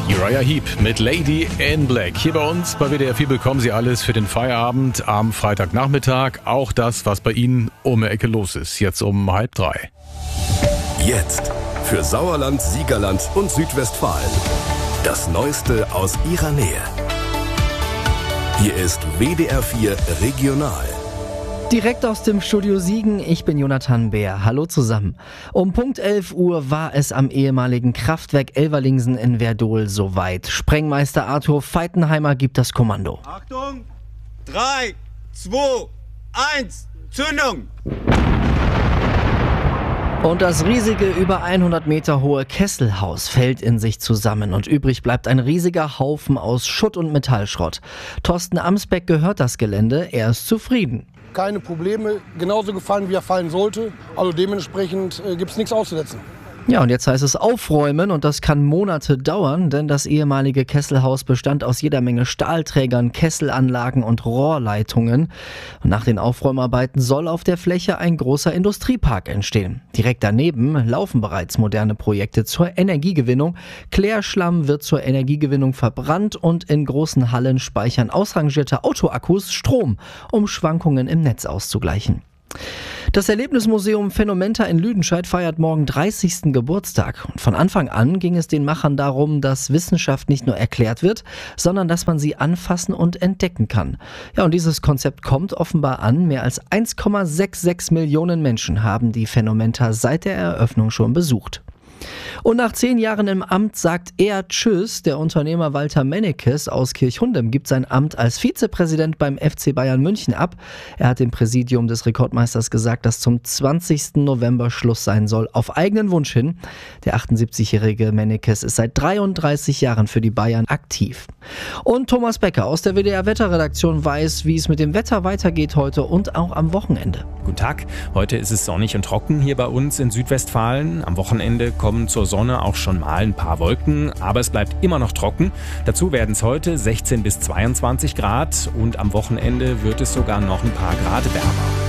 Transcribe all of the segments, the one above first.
Uriah Heep mit Lady in Black. Hier bei uns bei WDR 4 bekommen Sie alles für den Feierabend am Freitagnachmittag. Auch das, was bei Ihnen um die Ecke los ist. Jetzt um 2:30. Jetzt für Sauerland, Siegerland und Südwestfalen. Das Neueste aus Ihrer Nähe. Hier ist WDR 4 Regional. Direkt aus dem Studio Siegen, ich bin Jonathan Beer. Hallo zusammen. Um Punkt 11 Uhr war es am ehemaligen Kraftwerk Elverlingsen in Werdohl soweit. Sprengmeister Arthur Feitenheimer gibt das Kommando. Achtung! 3, 2, 1, Zündung! Und das riesige, über 100 Meter hohe Kesselhaus fällt in sich zusammen und übrig bleibt ein riesiger Haufen aus Schutt und Metallschrott. Thorsten Amsbeck gehört das Gelände, er ist zufrieden. Keine Probleme, genauso gefallen, wie er fallen sollte. Also dementsprechend gibt es nichts auszusetzen. Ja, und jetzt heißt es aufräumen und das kann Monate dauern, denn das ehemalige Kesselhaus bestand aus jeder Menge Stahlträgern, Kesselanlagen und Rohrleitungen. Und nach den Aufräumarbeiten soll auf der Fläche ein großer Industriepark entstehen. Direkt daneben laufen bereits moderne Projekte zur Energiegewinnung. Klärschlamm wird zur Energiegewinnung verbrannt und in großen Hallen speichern ausrangierte Autoakkus Strom, um Schwankungen im Netz auszugleichen. Das Erlebnismuseum Phänomenta in Lüdenscheid feiert morgen 30. Geburtstag. Und von Anfang an ging es den Machern darum, dass Wissenschaft nicht nur erklärt wird, sondern dass man sie anfassen und entdecken kann. Ja, und dieses Konzept kommt offenbar an. Mehr als 1,66 Millionen Menschen haben die Phänomenta seit der Eröffnung schon besucht. Und nach 10 Jahren im Amt sagt er Tschüss. Der Unternehmer Walter Mennekes aus Kirchhundem gibt sein Amt als Vizepräsident beim FC Bayern München ab. Er hat dem Präsidium des Rekordmeisters gesagt, dass zum 20. November Schluss sein soll, auf eigenen Wunsch hin. Der 78-jährige Mennekes ist seit 33 Jahren für die Bayern aktiv. Und Thomas Becker aus der WDR-Wetterredaktion weiß, wie es mit dem Wetter weitergeht heute und auch am Wochenende. Guten Tag, heute ist es sonnig und trocken hier bei uns in Südwestfalen. Am Wochenende kommen zur Sonne auch schon mal ein paar Wolken, aber es bleibt immer noch trocken. Dazu werden es heute 16 bis 22 Grad und am Wochenende wird es sogar noch ein paar Grad wärmer.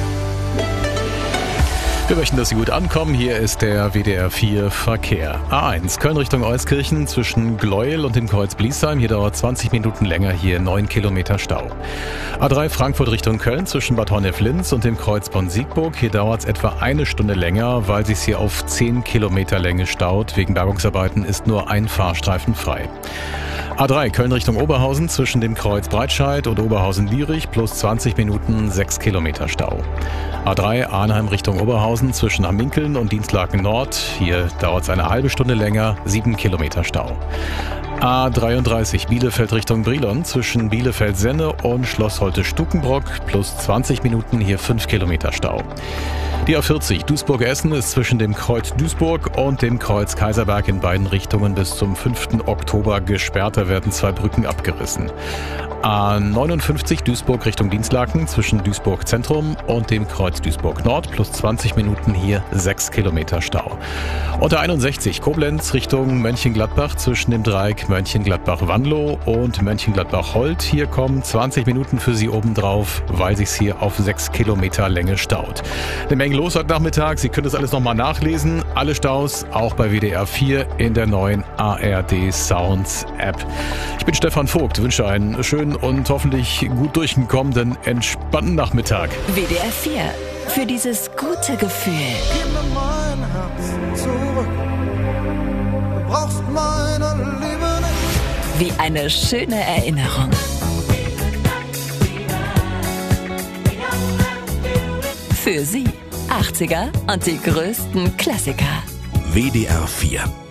Wir möchten, dass Sie gut ankommen. Hier ist der WDR 4 Verkehr. A1 Köln Richtung Euskirchen zwischen Gleuel und dem Kreuz Bliesheim. Hier dauert 20 Minuten länger, hier 9 Kilometer Stau. A3 Frankfurt Richtung Köln zwischen Bad Honnef-Linz und dem Kreuz Bonn-Siegburg. Hier dauert es etwa eine Stunde länger, weil es hier auf 10 Kilometer Länge staut. Wegen Bergungsarbeiten ist nur ein Fahrstreifen frei. A3 Köln Richtung Oberhausen zwischen dem Kreuz Breitscheid und Oberhausen-Lierich plus 20 Minuten 6 Kilometer Stau. A3 Arnheim Richtung Oberhausen zwischen Hamminkeln und Dienstlaken Nord. Hier dauert es eine halbe Stunde länger, 7 Kilometer Stau. A33 Bielefeld Richtung Brilon zwischen Bielefeld-Senne und Schloss Holte-Stukenbrock plus 20 Minuten, hier 5 Kilometer Stau. Die A40 Duisburg-Essen ist zwischen dem Kreuz Duisburg und dem Kreuz Kaiserberg in beiden Richtungen bis zum 5. Oktober gesperrt. Da werden 2 Brücken abgerissen. A59 Duisburg Richtung Dienstlaken zwischen Duisburg Zentrum und dem Kreuz Duisburg Nord plus 20 Minuten, hier 6 Kilometer Stau. Und der 61 Koblenz Richtung Mönchengladbach zwischen dem Dreieck Mönchengladbach-Wanlo und Mönchengladbach-Holt. Hier kommen 20 Minuten für Sie obendrauf, weil sich's hier auf 6 Kilometer Länge staut. Eine Menge los heute Nachmittag. Sie können das alles nochmal nachlesen. Alle Staus auch bei WDR 4 in der neuen ARD Sounds App. Ich bin Stefan Vogt, wünsche einen schönen und hoffentlich gut durchgekommenen, entspannten Nachmittag. WDR 4. Für dieses gute Gefühl. Gib mir mein Herz zurück. Du brauchst meine Liebe nicht. Wie eine schöne Erinnerung. Für Sie 80er und die größten Klassiker. WDR 4